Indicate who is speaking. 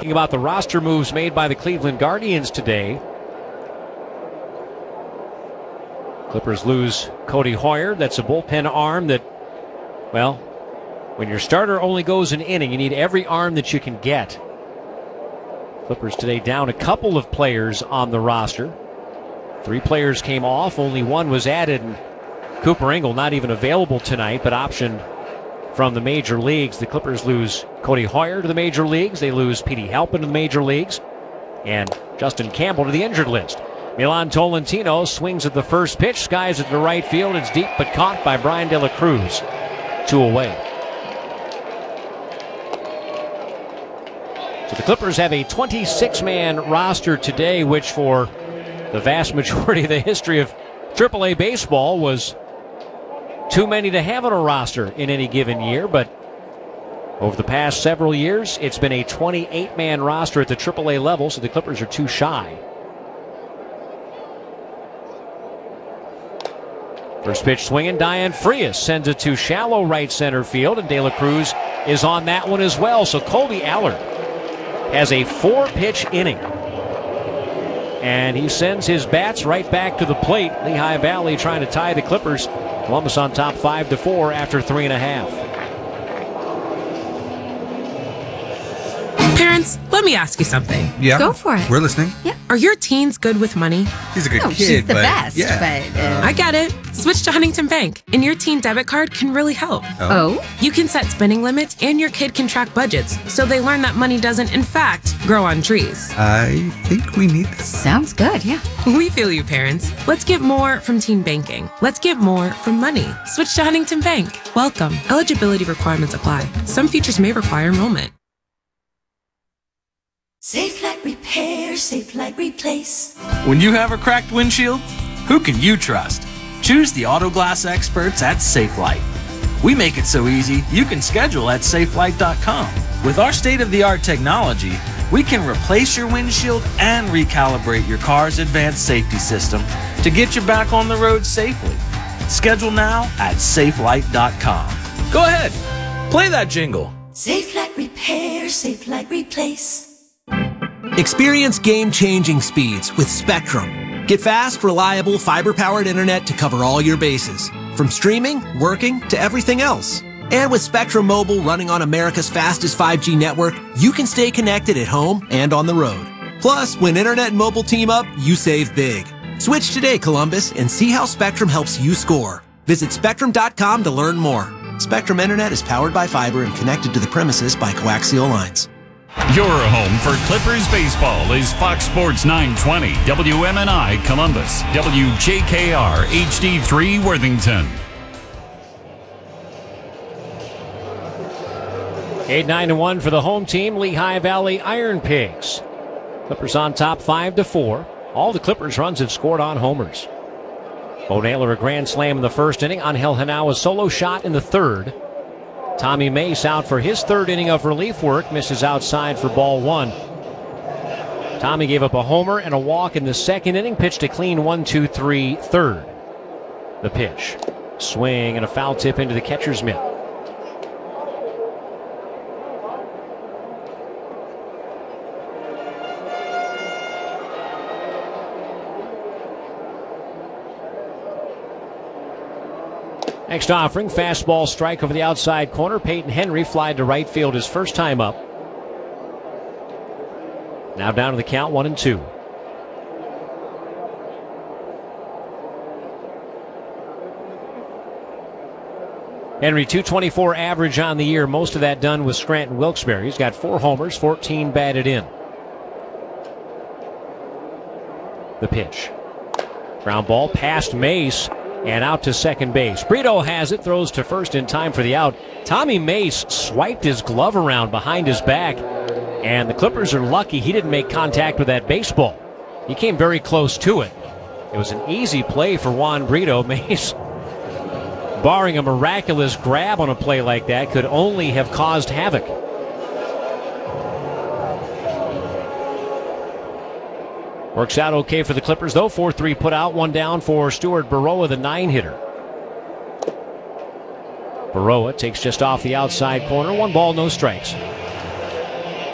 Speaker 1: talking about the roster moves made by the Cleveland Guardians today. Clippers lose Cody Hoyer. That's a bullpen arm that, well, when your starter only goes an inning, you need every arm that you can get. Clippers today down a couple of players on the roster. 3 players came off, only 1 was added, and Cooper Engel not even available tonight, but optioned from the major leagues. The Clippers lose Cody Hoyer to the major leagues. They lose Petey Halpin to the major leagues, and Justin Campbell to the injured list. Milan Tolentino swings at the first pitch, skies it to right field. It's deep but caught by Brian De La Cruz. 2 away. So the Clippers have a 26-man roster today, which for the vast majority of the history of AAA baseball was too many to have on a roster in any given year. But over the past several years, it's been a 28-man roster at the AAA level, so the Clippers are too shy. First pitch swinging, Diane Frias sends it to shallow right center field, and De La Cruz is on that one as well. So Colby Allard has a 4-pitch inning, and he sends his bats right back to the plate. Lehigh Valley trying to tie the Clippers. Columbus on top 5-4 after 3.5.
Speaker 2: Parents, let me ask you something.
Speaker 3: Yeah.
Speaker 4: Go for it.
Speaker 3: We're listening.
Speaker 4: Yeah.
Speaker 2: Are your teens good with money?
Speaker 3: He's a good kid,
Speaker 4: she's the
Speaker 3: but
Speaker 4: best.
Speaker 3: yeah.
Speaker 4: But
Speaker 2: I get it. Switch to Huntington Bank, and your teen debit card can really help.
Speaker 4: oh,
Speaker 2: You can set spending limits, and your kid can track budgets, so they learn that money doesn't, in fact, grow on trees.
Speaker 3: I think we need this.
Speaker 4: sounds good. Yeah.
Speaker 2: We feel you, parents. Let's get more from teen banking. Let's get more from money. Switch to Huntington Bank. Welcome. Eligibility requirements apply. Some features may require enrollment.
Speaker 5: Safe Light Repair, Safe Light Replace.
Speaker 6: When you have a cracked windshield, who can you trust? Choose the auto glass experts at SafeLight. We make it so easy, you can schedule at safelight.com. With our state-of-the-art technology, we can replace your windshield and recalibrate your car's advanced safety system to get you back on the road safely. Schedule now at safelight.com. Go ahead, play that jingle.
Speaker 5: Safe Light Repair, Safe Light Replace.
Speaker 7: Experience game-changing speeds with Spectrum. Get fast, reliable, fiber-powered internet to cover all your bases, from streaming, working, to everything else. And with Spectrum Mobile running on America's fastest 5G network, you can stay connected at home and on the road. Plus, when internet and mobile team up, you save big. Switch today, Columbus, and see how Spectrum helps you score. Visit Spectrum.com to learn more. Spectrum Internet is powered by fiber and connected to the premises by coaxial lines.
Speaker 8: Your home for Clippers baseball is Fox Sports 920, WMNI Columbus, WJKR HD3 Worthington.
Speaker 1: 8-9-1 for the home team, Lehigh Valley Iron Pigs. Clippers on top 5-4. All the Clippers runs have scored on homers. Bo Naylor a grand slam in the first inning. Angel Henao a solo shot in the third. Tommy Mace out for his third inning of relief work, misses outside for ball 1. Tommy gave up a homer and a walk in the second inning, pitched a clean 1-2-3 third. The pitch, swing and a foul tip into the catcher's mitt. Next offering, fastball strike over the outside corner. Peyton Henry flied to right field his first time up. Now down to the count, 1-2. Henry, .224 average on the year. Most of that done with Scranton Wilkes-Barre. He's got 4 homers, 14 batted in. The pitch. Ground ball past Mace. And out to second base. Brito has it, throws to first in time for the out. Tommy Mace swiped his glove around behind his back, and the Clippers are lucky he didn't make contact with that baseball. He came very close to it. It was an easy play for Juan Brito. Mace, barring a miraculous grab on a play like that, could only have caused havoc. Works out okay for the Clippers, though. 4-3 put out, 1 down for Stuart Baroa, the 9-hitter. Baroa takes just off the outside corner. 1 ball, no strikes.